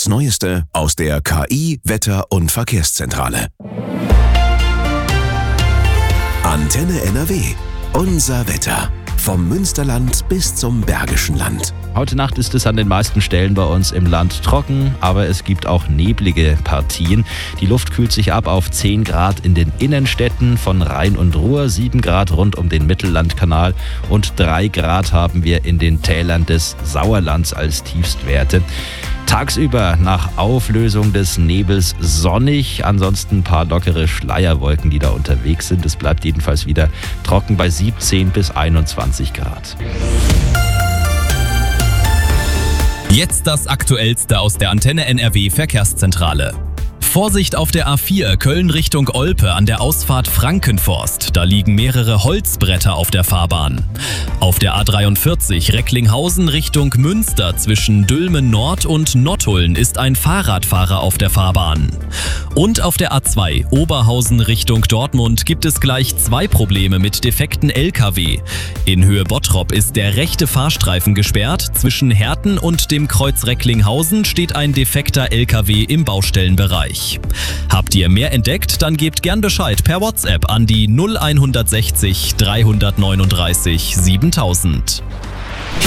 Das Neueste aus der KI, Wetter- und Verkehrszentrale. Antenne NRW. Unser Wetter. Vom Münsterland bis zum Bergischen Land. Heute Nacht ist es an den meisten Stellen bei uns im Land trocken, aber es gibt auch neblige Partien. Die Luft kühlt sich ab auf 10 Grad in den Innenstädten von Rhein und Ruhr, 7 Grad rund um den Mittellandkanal und 3 Grad haben wir in den Tälern des Sauerlands als Tiefstwerte. Tagsüber nach Auflösung des Nebels sonnig, ansonsten ein paar lockere Schleierwolken, die da unterwegs sind. Es bleibt jedenfalls wieder trocken bei 17 bis 21 Grad. Jetzt das Aktuellste aus der Antenne NRW Verkehrszentrale. Vorsicht auf der A4 Köln Richtung Olpe an der Ausfahrt Frankenforst. Da liegen mehrere Holzbretter auf der Fahrbahn. Auf der A43 Recklinghausen Richtung Münster zwischen Dülmen Nord und Nottuln ist ein Fahrradfahrer auf der Fahrbahn. Und auf der A2 Oberhausen Richtung Dortmund gibt es gleich 2 Probleme mit defekten LKW. In Höhe Bottrop ist der rechte Fahrstreifen gesperrt. Zwischen Herten und dem Kreuz Recklinghausen steht ein defekter LKW im Baustellenbereich. Habt ihr mehr entdeckt, dann gebt gern Bescheid per WhatsApp an die 0160 339 7000.